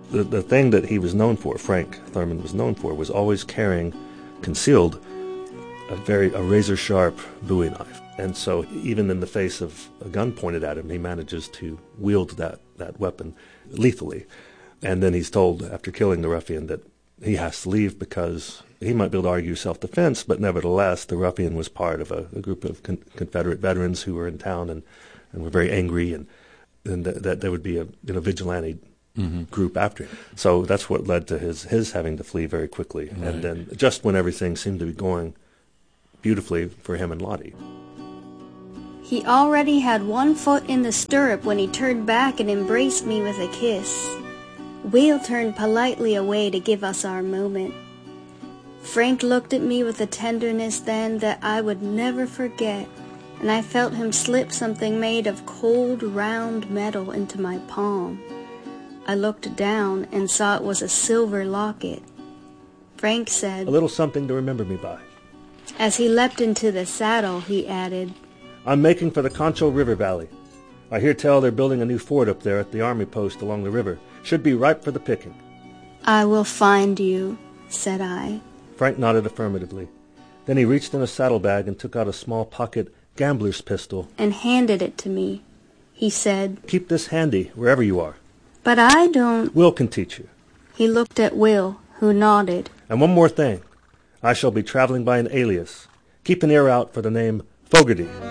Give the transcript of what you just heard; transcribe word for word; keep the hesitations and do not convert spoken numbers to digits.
The, the thing that he was known for, Frank Thurman was known for, was always carrying, concealed, a very a razor-sharp Bowie knife. And so even in the face of a gun pointed at him, he manages to wield that, that weapon lethally. And then he's told, after killing the ruffian, that he has to leave because he might be able to argue self-defense, but nevertheless, the ruffian was part of a, a group of con- Confederate veterans who were in town and, and were very angry, and, and th- that there would be a you know, vigilante mm-hmm. group after him. So that's what led to his, his having to flee very quickly. Right. And then just when everything seemed to be going beautifully for him and Lottie. He already had one foot in the stirrup when he turned back and embraced me with a kiss. Will turned politely away to give us our moment. Frank looked at me with a tenderness then that I would never forget, and I felt him slip something made of cold, round metal into my palm. I looked down and saw it was a silver locket. Frank said, "A little something to remember me by." As he leapt into the saddle, he added, "I'm making for the Concho River Valley. I hear tell they're building a new fort up there at the army post along the river. Should be ripe for the picking." "I will find you," said I. Frank nodded affirmatively. Then he reached in a saddlebag and took out a small pocket gambler's pistol and handed it to me. He said, "Keep this handy wherever you are." "But I don't—" "Will can teach you." He looked at Will, who nodded. "And one more thing. I shall be traveling by an alias. Keep an ear out for the name Fogarty."